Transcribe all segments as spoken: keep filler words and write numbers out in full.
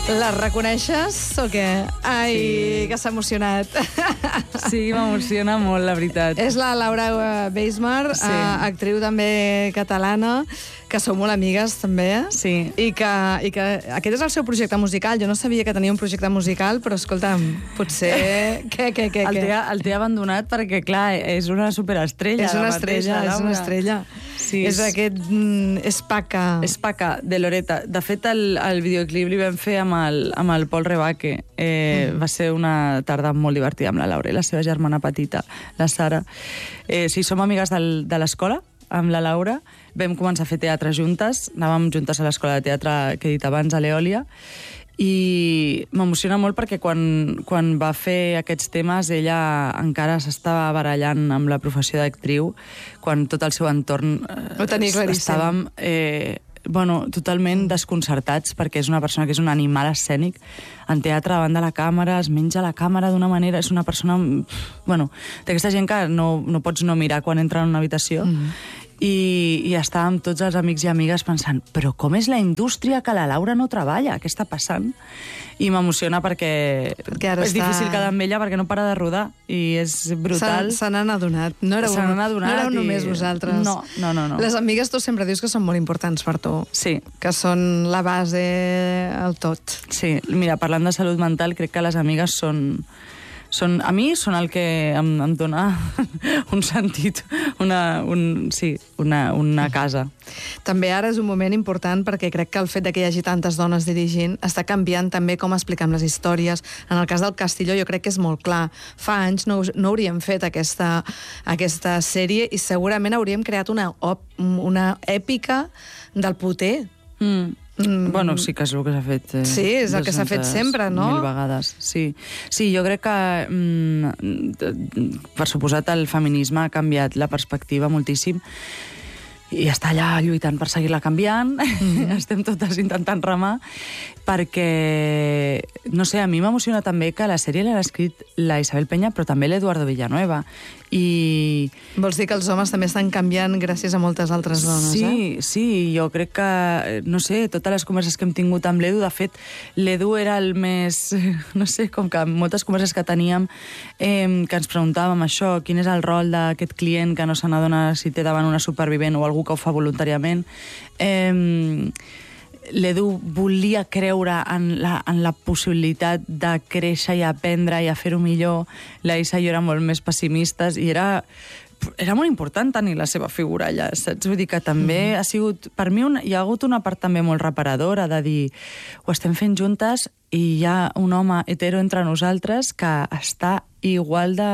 La reconeixes o què? Ai, sí. Que s'ha emocionat. Sí, m'emociona molt, la veritat. És la Laura Beismar, sí. eh, actriu també catalana, que sou molt amigues, també. Sí. I que, i que aquest és el seu projecte musical. Jo no sabia que tenia un projecte musical, però escolta'm, potser... Què, què, què? El té, el té abandonat perquè, clar, és una superestrella. És una estrella, és una estrella. Sí, és, és aquest... Mm, és Paca. És Paca, de Loreta. De fet, el, el videoclip li vam fer amb el, amb el Pol Rebaque. Eh, mm. Va ser una tarda molt divertida amb la Laura i la seva germana petita, la Sara. Eh, sí, som amigues del, de l'escola, amb la Laura. Vam començar a fer teatre juntes. Anàvem juntes a l'escola de teatre que he dit abans, a l'Eòlia. I m'emociona molt perquè quan, quan va fer aquests temes ella encara s'estava barallant amb la professió d'actriu, quan tot el seu entorn Ho tenia claríssim. Estàvem eh, bueno, totalment desconcertats, perquè és una persona que és un animal escènic en teatre davant de la càmera, es menja la càmera d'una manera, és una persona... Bueno, d'aquesta gent que no, no pots no mirar quan entra en una habitació. Mm. I, i estàvem tots els amics i amigues pensant, però com és la indústria que la Laura no treballa? Què està passant? I m'emociona perquè, perquè és està... difícil quedar amb ella perquè no para de rodar i és brutal. Se n'han adonat. No éreu, se n'han adonat. No éreu i... només vosaltres. No, no, no, no. Les amigues tu sempre dius que són molt importants per tu. Sí. Que són la base, el tot. Sí, mira, parlant de salut mental, crec que les amigues són... Són, a mi són el que em, em dona un sentit, una, un, sí, una, una casa. També ara és un moment important perquè crec que el fet de que hi hagi tantes dones dirigint està canviant també com expliquem les històries. En el cas del Castillo jo crec que és molt clar. Fa anys no, no hauríem fet aquesta, aquesta sèrie i segurament hauríem creat una, una èpica del Poter. Mm. Mm. Bueno, sí que és el que s'ha fet. Eh, sí, és el que s'ha fet sempre, no? Mil vegades, sí. Sí, jo crec que, mm, per suposat, el feminisme ha canviat la perspectiva moltíssim i està allà lluitant per seguir-la canviant. Mm-hmm. Estem totes intentant remar, perquè, no sé, a mi m'emociona també que la sèrie l'ha escrit la Isabel Peña, però també l'Eduardo Villanueva. I... Vols dir que els homes també estan canviant gràcies a moltes altres dones, sí, eh? Sí, jo crec que, no sé, totes les converses que hem tingut amb l'Edu, de fet, l'Edu era el més, no sé, com que moltes converses que teníem, eh, que ens preguntàvem això, quin és el rol d'aquest client que no se n'adona si té davant una supervivent o algú que ho fa voluntàriament. Eh, L'Edu volia creure en la, en la possibilitat de créixer i aprendre i a fer-ho millor. La Isa i jo érem molt més pessimistes i era, era molt important tenir la seva figura allà, saps? Vull dir que també mm. ha sigut... Per mi una, hi ha hagut una part també molt reparadora de dir ho estem fent juntes i hi ha un home hetero entre nosaltres que està igual de...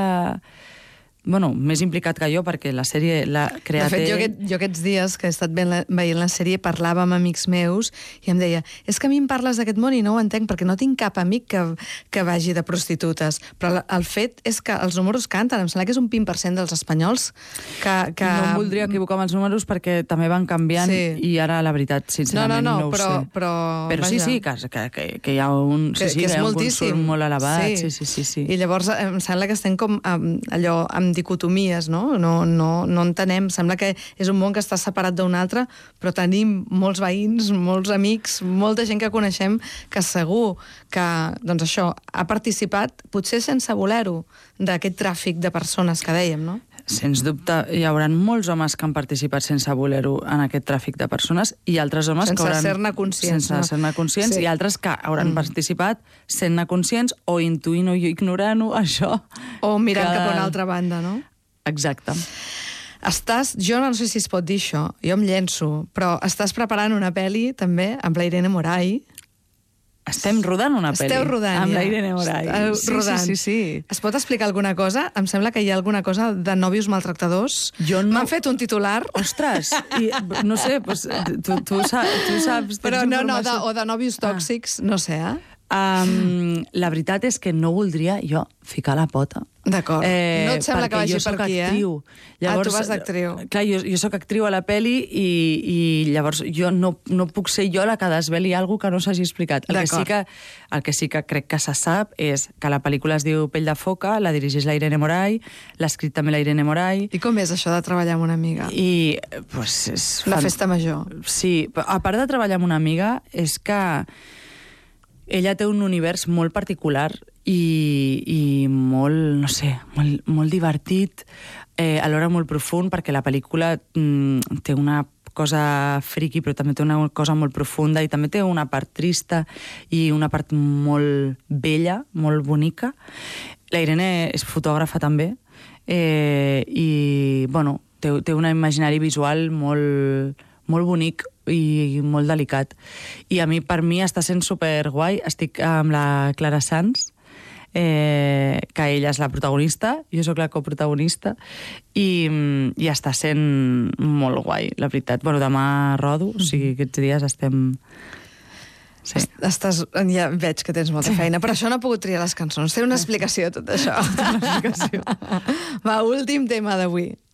Bueno, més implicat que jo, perquè la sèrie l'ha creat... De fet, jo, aquest, jo aquests dies que he estat veient la, veient la sèrie parlava amb amics meus i em deia, és que a mi em parles d'aquest món i no ho entenc perquè no tinc cap amic que, que vagi de prostitutes. Però el fet és que els números canten. Em sembla que és un vint per cent dels espanyols que... que... No em voldria equivocar amb els números perquè també van canviant sí. I ara, la veritat, sincerament, no, no, no, no ho però, sé. Però, però sí, sí, que, que, que hi ha un, que, sí, sí, que és hi ha un moltíssim. consum molt elevat. Sí. Sí, sí, sí, sí. I llavors em sembla que estem com amb, allò, amb dicotomies, no? No, no, no entenem. Sembla que és un món que està separat d'un altre, però tenim molts veïns, molts amics, molta gent que coneixem que segur que, doncs això, ha participat, potser sense voler-ho, d'aquest tràfic de persones que dèiem, no? Sens dubte, hi haurà molts homes que han participat sense voler-ho en aquest tràfic de persones i altres homes sense que hauran... Sense ser-ne conscients. Sense no? ser-ne conscients, sí. I altres que hauran mm. participat sent-ne conscients o intuint o ignorant-ho, això... O mirant que... cap a una altra banda, no? Exacte. Estàs, jo no sé si es pot dir això, jo em llenço, però estàs preparant una pel·li també amb la Irene Moray. Estem rodant una pel·li. Esteu rodant, amb ja. la Irene Moray. Sí, rodant. Sí, sí, sí. Es pot explicar alguna cosa? Em sembla que hi ha alguna cosa de nòvios maltractadors. Jo no... M'han fet un titular. Ostres, i, no sé, pues, tu, tu, saps, tu saps... Però no, no, de, o de nòvios tòxics, ah. no sé, eh? Um, la veritat és que no voldria jo ficar la pota. D'acord. Eh, no et sembla que vagi per aquí, actriu. eh? Llavors, ah, tu vas d'actriu. Clar, jo, jo soc actriu a la peli i, i llavors jo no, no puc ser jo la que desveli alguna que no s'hagi explicat. El que, sí que, el que sí que crec que se sap és que la pel·lícula es diu Pell de foca, la dirigeix la Irene Moray, l'ha escrit també la Irene Moray. I com és això de treballar amb una amiga? I, pues, és... La festa major. Sí, a part de treballar amb una amiga, és que Ella té un univers molt particular i, i molt, no sé, molt, molt divertit, eh, alhora molt profund, perquè la pel·lícula mm, té una cosa friqui, però també té una cosa molt profunda i també té una part trista i una part molt bella, molt bonica. La Irene és fotògrafa també eh, i, bueno, té, té un imaginari visual molt, molt bonic i molt delicat. I a mi, per mi, està sent superguai. Estic amb la Clara Sanz, eh, que ella és la protagonista, jo sóc la coprotagonista, i, i està sent molt guai, la veritat. Bueno, demà rodo, o sigui, aquests dies estem... Sí. Estàs, ja veig que tens molta feina, però això no ha pogut triar les cançons. Té una explicació, tot això. Té una explicació. Va, últim tema d'avui.